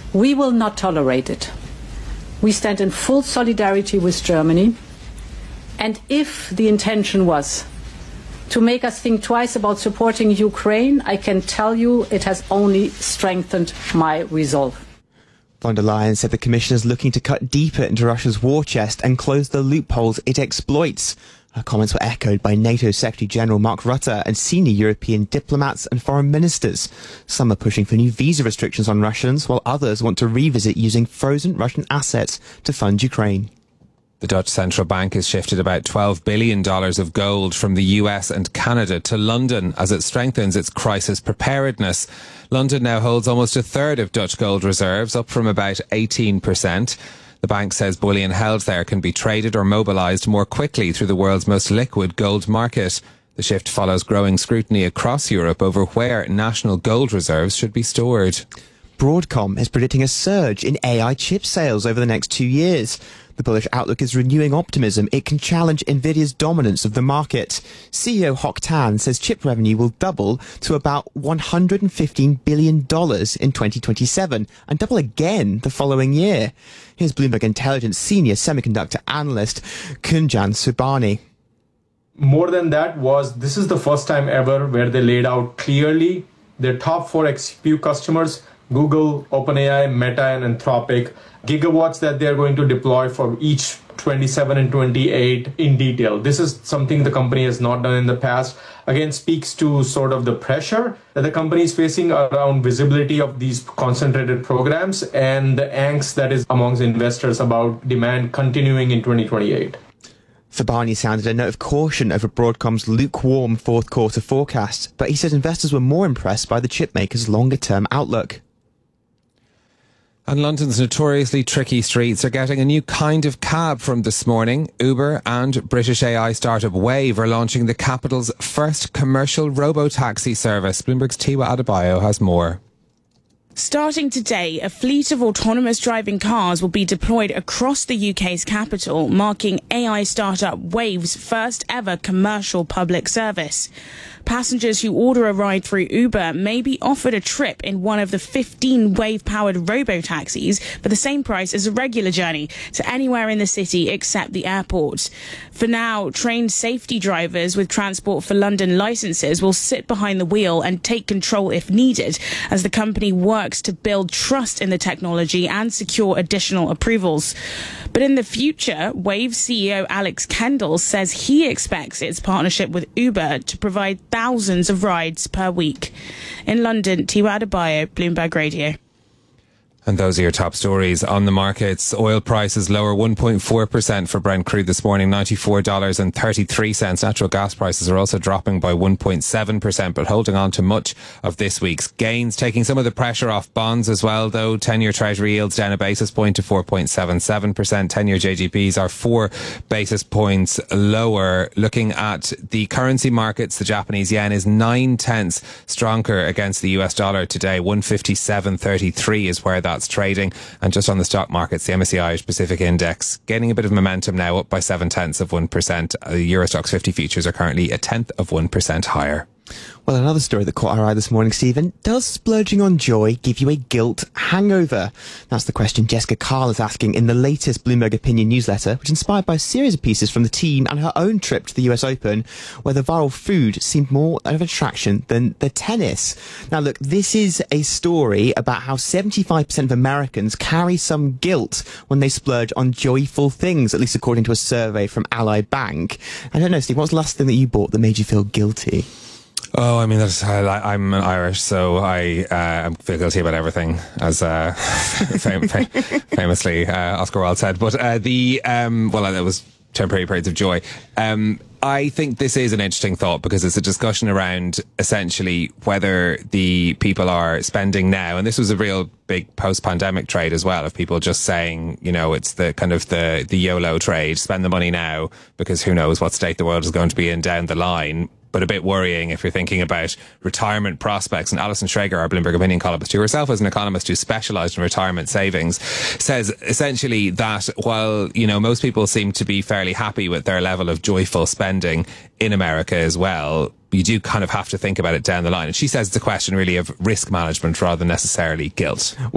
We will not tolerate it. We stand in full solidarity with Germany. And if the intention was to make us think twice about supporting Ukraine, I can tell you it has only strengthened my resolve. Von der Leyen said the Commission is looking to cut deeper into Russia's war chest and close the loopholes it exploits. Her comments were echoed by NATO Secretary-General Mark Rutte and senior European diplomats and foreign ministers. Some are pushing for new visa restrictions on Russians, while others want to revisit using frozen Russian assets to fund Ukraine. The Dutch central bank has shifted about $12 billion of gold from the US and Canada to London as it strengthens its crisis preparedness. London now holds almost a third of Dutch gold reserves, up from about 18%. The bank says bullion held there can be traded or mobilised more quickly through the world's most liquid gold market. The shift follows growing scrutiny across Europe over where national gold reserves should be stored. Broadcom is predicting a surge in AI chip sales over the next 2 years. The bullish outlook is renewing optimism it can challenge Nvidia's dominance of the market. CEO Hock Tan says chip revenue will double to about $115 billion in 2027 and double again the following year. Here's Bloomberg Intelligence senior semiconductor analyst Kunjan Subani. More than that this is the first time ever where they laid out clearly their top 4 XPU customers, Google, OpenAI, Meta, and Anthropic, gigawatts that they're going to deploy for each 27 and 28 in detail. This is something the company has not done in the past. Again, speaks to sort of the pressure that the company is facing around visibility of these concentrated programs and the angst that is amongst investors about demand continuing in 2028. Fabani sounded a note of caution over Broadcom's lukewarm fourth quarter forecast, but he said investors were more impressed by the chipmaker's longer-term outlook. And London's notoriously tricky streets are getting a new kind of cab from this morning. Uber and British AI startup Wave are launching the capital's first commercial robo-taxi service. Bloomberg's Tiwa Adebayo has more. Starting today, a fleet of autonomous driving cars will be deployed across the UK's capital, marking AI startup Wave's first ever commercial public service. Passengers who order a ride through Uber may be offered a trip in one of the 15 Wave-powered robo-taxis for the same price as a regular journey to anywhere in the city except the airport. For now, trained safety drivers with Transport for London licences will sit behind the wheel and take control if needed, as the company works to build trust in the technology and secure additional approvals. But in the future, Wave CEO Alex Kendall says he expects its partnership with Uber to provide thousands of rides per week. In London, Tiwa Adebayo, Bloomberg Radio. And those are your top stories on the markets. Oil prices lower 1.4% for Brent crude this morning, $94.33. Natural gas prices are also dropping by 1.7%, but holding on to much of this week's gains, taking some of the pressure off bonds as well, though. 10-year Treasury yields down a basis point to 4.77%. 10-year JGBs are 4 basis points lower. Looking at the currency markets, the Japanese yen is 9/10 stronger against the US dollar today. 157.33 is where that's trading. And just on the stock markets, the MSCI Irish Pacific Index gaining a bit of momentum now, up by 0.7%. The Euro Stoxx 50 futures are currently 0.1% higher. Well, another story that caught our eye this morning, Stephen. Does splurging on joy give you a guilt hangover? That's the question Jessica Karl is asking in the latest Bloomberg Opinion newsletter, which is inspired by a series of pieces from the team and her own trip to the US Open, where the viral food seemed more of an attraction than the tennis. Now, look, this is a story about how 75% of Americans carry some guilt when they splurge on joyful things, at least according to a survey from Ally Bank. I don't know, Steve, what's the last thing that you bought that made you feel guilty? Oh, I mean, I'm Irish, so I feel guilty about everything, as famously Oscar Wilde said. But that was temporary periods of joy. I think this is an interesting thought because it's a discussion around essentially whether the people are spending now, and this was a real big post-pandemic trade as well, of people just saying, you know, it's the kind of the YOLO trade, spend the money now because who knows what state the world is going to be in down the line. But a bit worrying if you're thinking about retirement prospects. And Alison Schrager, our Bloomberg Opinion columnist, who herself is an economist who specialised in retirement savings, says essentially that while, you know, most people seem to be fairly happy with their level of joyful spending in America as well, you do kind of have to think about it down the line. And she says it's a question really of risk management rather than necessarily guilt.